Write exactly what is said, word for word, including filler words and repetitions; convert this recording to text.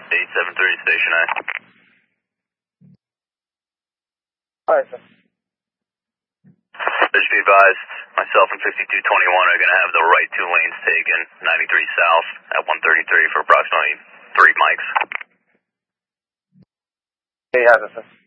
eight seven three, Station I. Alright, sir. Just be advised, myself and fifty-two twenty-one are going to have the right two lanes taken, ninety-three south at one thirty-three for approximately three mics. Hey, has it, sir.